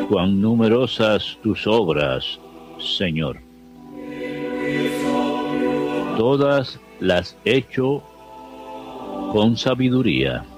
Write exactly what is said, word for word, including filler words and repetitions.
Cuán numerosas tus obras, Señor. Todas las hecho con sabiduría.